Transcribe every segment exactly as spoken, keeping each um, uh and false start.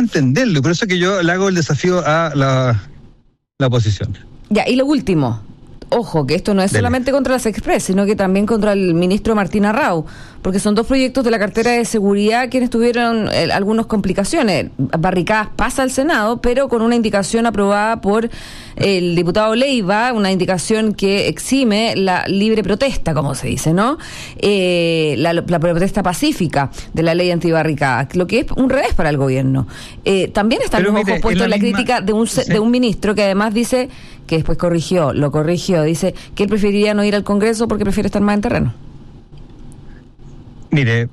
entenderlo, y por eso que yo le hago el desafío a la, la oposición. Ya, y lo último, ojo, que esto no es Dele. solamente contra las Express, sino que también contra el ministro Martín Arrau, porque son dos proyectos de la cartera de seguridad quienes tuvieron eh, algunas complicaciones. Barricadas pasa al Senado, pero con una indicación aprobada por el diputado Leiva, una indicación que exime la libre protesta, como se dice, ¿no? Eh, la, la protesta pacífica de la ley antibarricada, lo que es un revés para el gobierno. Eh, también están los ojos puestos en la, la misma... crítica de un, sí. de un ministro que además dice, que después corrigió, lo corrigió, dice que él preferiría no ir al Congreso porque prefiere estar más en terreno. Mire,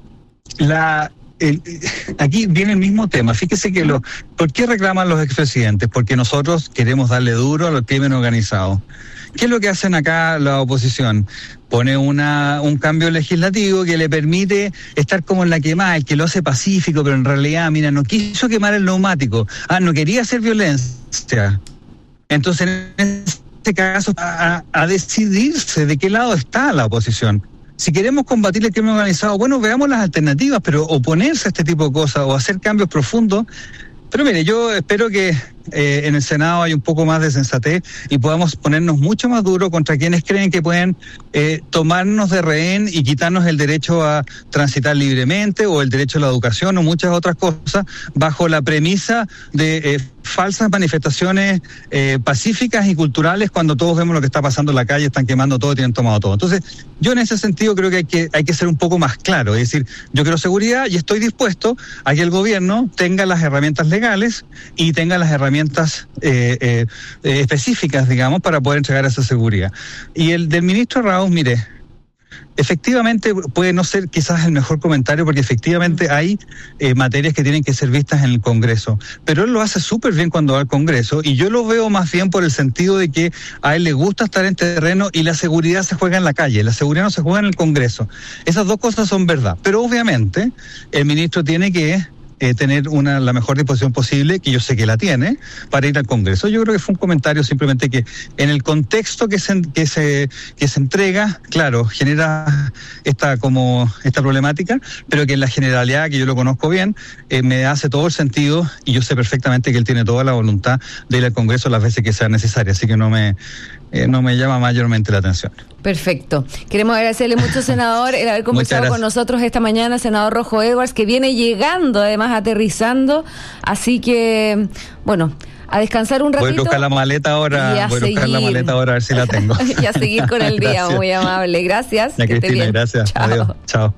la... El, aquí viene el mismo tema. Fíjese que lo, ¿por qué reclaman los expresidentes? Porque nosotros queremos darle duro a los crímenes organizados. ¿Qué es lo que hacen acá la oposición? Pone una un cambio legislativo que le permite estar como en la quemada, el que lo hace pacífico, pero en realidad, mira, no quiso quemar el neumático. Ah, no quería hacer violencia. Entonces, en este caso, a, a decidirse de qué lado está la oposición. Si queremos combatir el crimen organizado, bueno, veamos las alternativas, pero oponerse a este tipo de cosas o hacer cambios profundos. Pero mire, yo espero que eh, en el Senado haya un poco más de sensatez y podamos ponernos mucho más duro contra quienes creen que pueden eh, tomarnos de rehén y quitarnos el derecho a transitar libremente o el derecho a la educación o muchas otras cosas bajo la premisa de eh, falsas manifestaciones eh, pacíficas y culturales cuando todos vemos lo que está pasando en la calle, están quemando todo, tienen tomado todo. Entonces, yo en ese sentido creo que hay que hay que ser un poco más claro, es decir, yo quiero seguridad y estoy dispuesto a que el gobierno tenga las herramientas legales y tenga las herramientas eh, eh, eh, específicas, digamos, para poder entregar esa seguridad. Y el del ministro Raúl, mire, efectivamente puede no ser quizás el mejor comentario porque efectivamente hay eh, materias que tienen que ser vistas en el Congreso, pero él lo hace súper bien cuando va al Congreso y yo lo veo más bien por el sentido de que a él le gusta estar en terreno y la seguridad se juega en la calle, la seguridad no se juega en el Congreso. Esas dos cosas son verdad, pero obviamente el ministro tiene que Eh, tener una la mejor disposición posible, que yo sé que la tiene, para ir al Congreso. Yo creo que fue un comentario simplemente que en el contexto que se que se que se entrega, claro, genera esta como esta problemática, pero que en la generalidad, que yo lo conozco bien, eh, me hace todo el sentido y yo sé perfectamente que él tiene toda la voluntad de ir al Congreso las veces que sea necesaria, así que no me eh, no me llama mayormente la atención. Perfecto. Queremos agradecerle mucho, senador, el haber conversado con nosotros esta mañana, senador Rojo Edwards, que viene llegando, además aterrizando, así que, bueno, a descansar un ratito. Voy a buscar la maleta ahora, voy a buscar la maleta ahora a ver si la tengo. Y a seguir con el día, muy amable. Gracias. Ya, que Cristina, gracias. Chao. Adiós. Chao.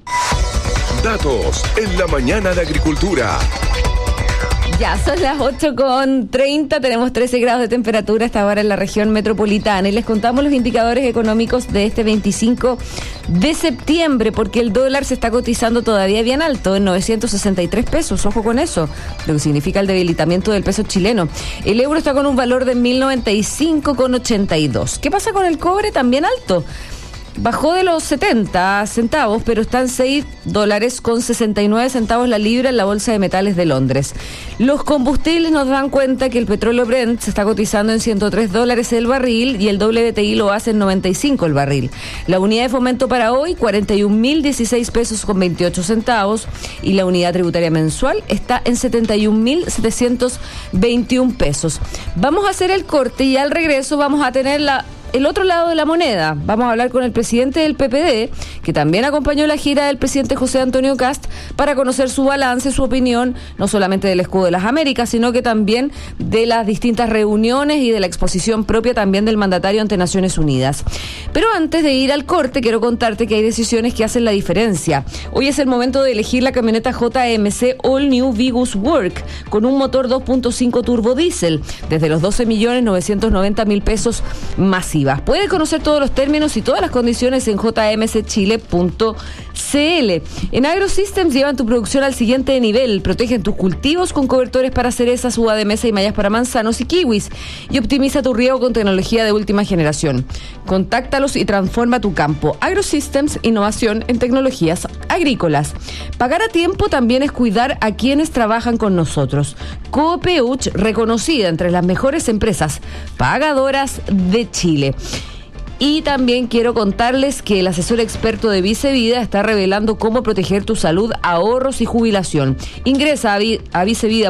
Datos en la mañana de Agricultura. Ya, son las ocho con treinta, tenemos trece grados de temperatura hasta ahora en la región metropolitana y les contamos los indicadores económicos de este veinticinco de septiembre, porque el dólar se está cotizando todavía bien alto, en novecientos sesenta y tres pesos, ojo con eso, lo que significa el debilitamiento del peso chileno. El euro está con un valor de mil noventa y cinco con ochenta y dos. ¿Qué pasa con el cobre? También alto. Bajó de los setenta centavos, pero está en seis dólares con sesenta y nueve centavos la libra en la Bolsa de Metales de Londres. Los combustibles nos dan cuenta que el petróleo Brent se está cotizando en ciento tres dólares el barril y el W T I lo hace en noventa y cinco el barril. La unidad de fomento para hoy, cuarenta y un mil dieciséis pesos con veintiocho centavos, y la unidad tributaria mensual está en setenta y un mil setecientos veintiún pesos. Vamos a hacer el corte y al regreso vamos a tener la el otro lado de la moneda. Vamos a hablar con el presidente del P P D, que también acompañó la gira del presidente José Antonio Kast, para conocer su balance, su opinión, no solamente del Escudo de las Américas, sino que también de las distintas reuniones y de la exposición propia también del mandatario ante Naciones Unidas. Pero antes de ir al corte, quiero contarte que hay decisiones que hacen la diferencia. Hoy es el momento de elegir la camioneta J M C All New Vigus Work, con un motor dos punto cinco turbo diésel, desde los doce millones novecientos noventa mil pesos masivos. Puede conocer todos los términos y todas las condiciones en j m c chile punto c l. En AgroSystems llevan tu producción al siguiente nivel. Protegen tus cultivos con cobertores para cerezas, uva de mesa y mallas para manzanos y kiwis. Y optimiza tu riego con tecnología de última generación. Contáctalos y transforma tu campo. AgroSystems, innovación en tecnologías agrícolas. Pagar a tiempo también es cuidar a quienes trabajan con nosotros. Coopeuch, reconocida entre las mejores empresas pagadoras de Chile. Y también quiero contarles que el asesor experto de Vicevida está revelando cómo proteger tu salud, ahorros y jubilación. Ingresa a, vi, a vicevida